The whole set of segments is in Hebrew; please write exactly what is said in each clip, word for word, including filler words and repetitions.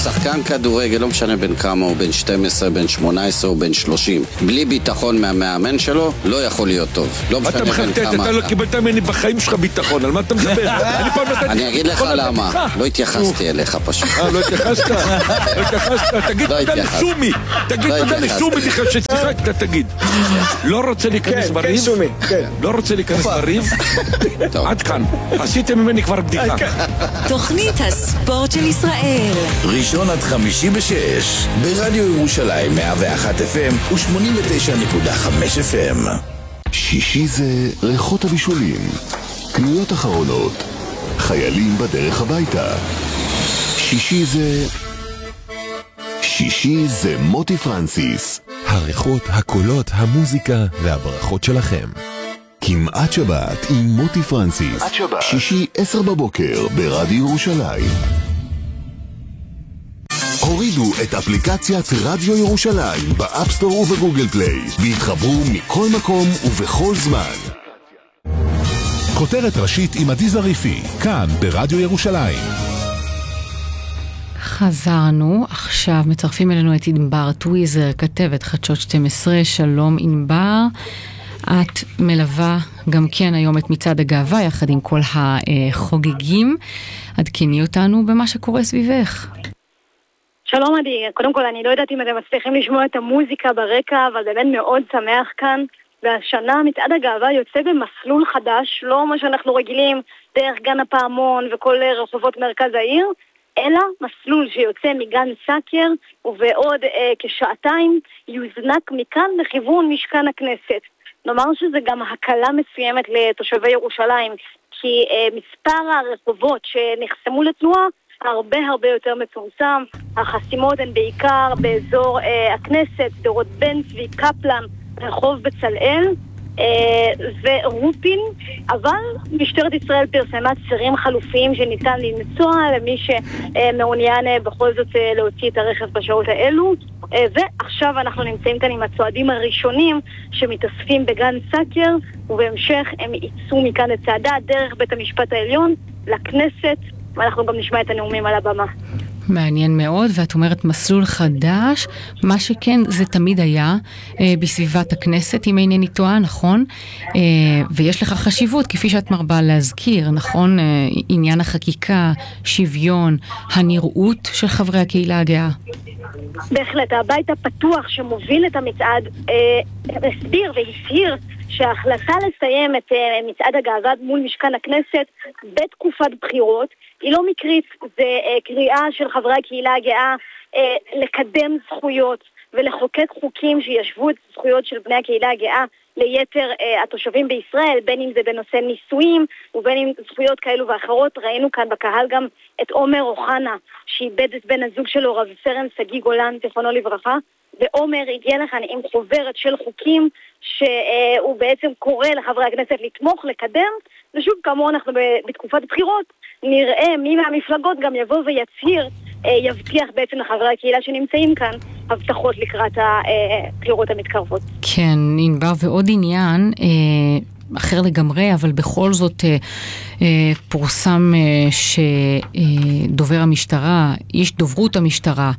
שחקן כדורגל, לא משנה בין כמה, או בין שתים עשרה, בין שמונה עשרה או בין שלושים, בלי ביטחון מהמאמן שלו, לא יכול להיות טוב. לא משנה בין כמה. אתה לא קיבלת ממני בחיים שלך ביטחון, על מה אתה מדבר? אני אגיד לך למה, לא התייחסתי אליך פשוט. אה, לא התייחסת? לא התייחסת, תגיד תודה לשומי, תגיד תודה לשומי בכלל ששיחקת, תגיד. לא רוצה להיכנס בריב? לא רוצה להיכנס בריב? עד כאן, עשיתם ממני כבר בדיחה. תוכנית הספורט של ישראל, ראשון עד חמישי בשש ברדיו ירושלים מאה ואחת אף אם ו-שמונים ותשע נקודה חמש אף אם. שישי זה ריחות הבישולים, קניות אחרונות, חיילים בדרך הביתה. שישי זה... שישי זה מוטי פרנסיס. הריחות, הקולות, המוזיקה והברכות שלכם. כמעט שבת עם מוטי פרנסיס. שישי עשר בבוקר ברדיו ירושלים. הורידו את אפליקציית רדיו ירושלים באפסטור ובגוגל פליי והתחברו מכל מקום ובכל זמן. כותרת ראשית עם עדי זריפי, כאן ברדיו ירושלים. חזרנו, עכשיו מצרפים אלינו את ענבר טוויזר, כתבת חדשות שתים עשרה. שלום ענבר, את מלווה גם כן היום את מצעד הגאווה יחד עם כל החוגגים. עדכני אותנו במה שקורה סביבך. שלום עדי, קודם כל אני לא יודעת אם אתם מצליחים לשמוע את המוזיקה ברקע, אבל באמת מאוד שמח כאן. והשנה מצעד הגאווה יוצא במסלול חדש, לא מה שאנחנו רגילים דרך גן הפעמון וכל רחובות מרכז העיר, אלא מסלול שיוצא מגן סאקר ובעוד אה, כשעתיים יוזנק מכאן לכיוון משכן הכנסת. נאמר שזה גם הקלה מסוימת לתושבי ירושלים, כי אה, מספר הרחובות שנחסמו לתנועה הרבה הרבה יותר מצומצם. החסימות הן בעיקר באזור אה, הכנסת, שדרות בן צבי, קפלן, רחוב בצלאל אה, ורופין, אבל משטרת ישראל פרסמה צירים חלופיים שניתן לנסוע למי שמעוניין אה, בכל זאת אה, להוציא את הרכב בשעות האלו. אה, ועכשיו אנחנו נמצאים כאן עם הצועדים הראשונים שמתאספים בגן סאקר, ובהמשך הם ייצאו מכאן לצעדה דרך בית המשפט העליון לכנסת, ואנחנו גם נשמע את הנאומים על הבמה. מעניין מאוד, ואת אומרת מסלול חדש, מה שכן זה תמיד היה אה, בסביבת הכנסת, אם אינני טועה, נכון? אה, ויש לך חשיבות, כפי שאת מרבה להזכיר, נכון? אה, עניין החקיקה, שוויון, הנראות של חברי הקהילה הגאה. בהחלט, הבית הפתוח שמוביל את המצעד אה, הסביר והסהיר שההחלטה לסיים את אה, מצעד הגאווה מול משכן הכנסת בתקופת בחירות היא לא מקרית. זה אה, קריאה של חברי הקהילה הגאה אה, לקדם זכויות ולחוקק חוקים שישבו את זכויות של בני הקהילה הגאה ליתר אה, התושבים בישראל, בין אם זה בנושא נישואים ובין אם זכויות כאלו ואחרות. ראינו כאן בקהל גם את עומר אוחנה שאיבד את בן הזוג שלו, רב סרן סגי גולן, זיכרונו לברכה, ועומר הגיע לכאן עם חוברת של חוקים שהוא בעצם קורא לחברי הכנסת לתמוך, לקדם, ושוב כאמור אנחנו בתקופת בחירות, נראה מי מהמפלגות גם יבוא ויצהיר, יבטיח בעצם לחברי הקהילה שנמצאים כאן הבטחות לקראת הבחירות המתקרבות. כן, ענבר, ועוד עניין אחר לגמרי, אבל בכל זאת פורסם שדובר המשטרה, איש דוברות המשטרה,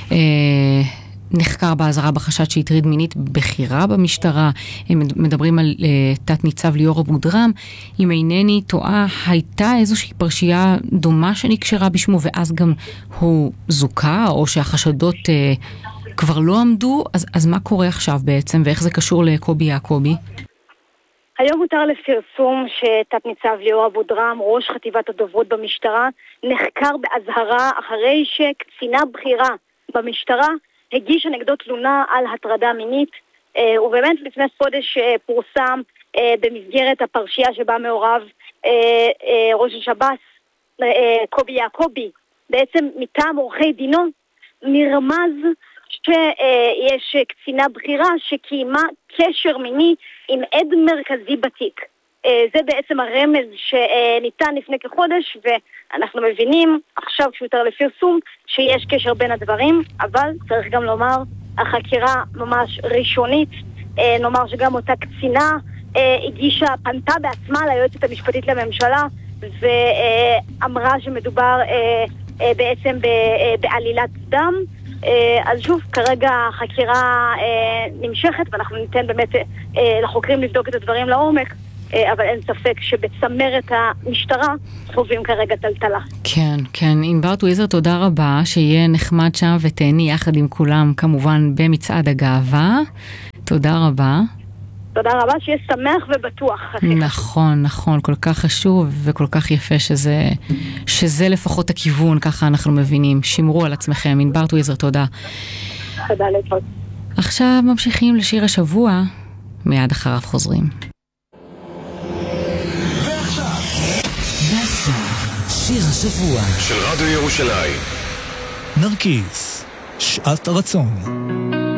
נחקר באזהרה בחשד שהטריד מינית בחירה במשטרה. הם מדברים על uh, תת ניצב ליאור אבודרם. אם אינני טועה, הייתה איזושהי פרשייה דומה שנקשרה בשמו, ואז גם הוא זוכה, או שהחשדות uh, כבר לא עמדו. אז, אז מה קורה עכשיו בעצם, ואיך זה קשור לקובי יעקובי? היום הותר לפרסום שתת ניצב ליאור אבודרם, ראש חטיבת הדוברות במשטרה, נחקר באזהרה אחרי שקצינה בכירה במשטרה הגישה נגדו תלונה על הטרדה מינית, אה, ובאמת לפני חודש אה, פורסם אה, במסגרת הפרשייה שבה מעורב אה, אה, ראש השב"ס אה, קובי יעקובי, בעצם מטעם עורכי דינו נרמז שיש אה, קצינה בכירה שקיימה קשר מיני עם עד מרכזי בתיק. אה, זה בעצם הרמז שניתן לפני כחודש, ואנחנו מבינים עכשיו כשיותר לפרסום שיש קשר בין הדברים, אבל צריך גם לומר, החקירה ממש ראשונית. אה, נאמר שגם אותה קצינה אה, הגישה, פנתה בעצמה ליועצת המשפטית לממשלה, ואמרה שמדובר אה, בעצם בעלילת דם. אז שוב, כרגע החקירה נמשכת, ואנחנו ניתן באמת לחוקרים לבדוק את הדברים לעומק, אבל אין ספק שבצמרת המשטרה חווים כרגע טלטלה. כן, כן. ענבר טוויזר, תודה רבה, שיהיה נחמד שם ותהני יחד עם כולם, כמובן במצעד הגאווה. תודה רבה. תודה רבה, שיהיה שמח ובטוח. נכון, נכון, כל כך חשוב וכל כך יפה שזה, שזה לפחות הכיוון, ככה אנחנו מבינים. שמרו על עצמכם. ענבר טוויזר, תודה. תודה לטוב. עכשיו ממשיכים לשיר השבוע, מיד אחריו חוזרים. שיר השבוע של רדיו ירושלים. נרקיס, שעת רצון.